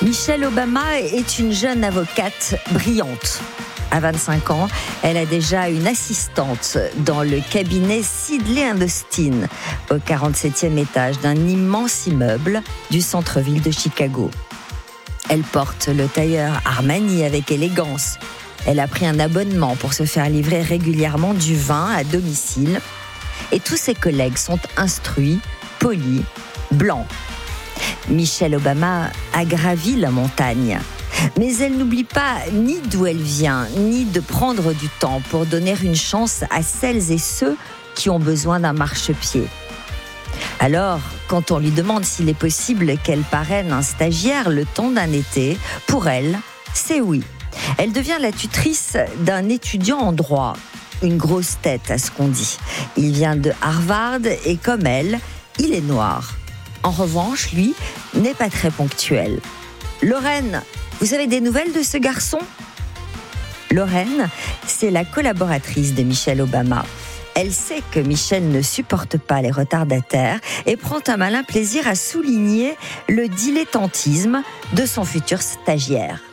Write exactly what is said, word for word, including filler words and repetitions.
Michelle Obama est une jeune avocate brillante. À vingt-cinq ans, elle a déjà une assistante dans le cabinet Sidley and Austin, au quarante-septième étage d'un immense immeuble du centre-ville de Chicago. Elle porte le tailleur Armani avec élégance. Elle a pris un abonnement pour se faire livrer régulièrement du vin à domicile. Et tous ses collègues sont instruits, polis, blancs. Michelle Obama a gravi la montagne. Mais elle n'oublie pas ni d'où elle vient, ni de prendre du temps pour donner une chance à celles et ceux qui ont besoin d'un marchepied. Alors, quand on lui demande s'il est possible qu'elle parraine un stagiaire le temps d'un été, pour elle, c'est oui. Elle devient la tutrice d'un étudiant en droit. Une grosse tête à ce qu'on dit. Il vient de Harvard et comme elle, il est noir. En revanche, lui, n'est pas très ponctuel. Lorraine, vous avez des nouvelles de ce garçon ? Lorraine, c'est la collaboratrice de Michelle Obama. Elle sait que Michelle ne supporte pas les retardataires et prend un malin plaisir à souligner le dilettantisme de son futur stagiaire.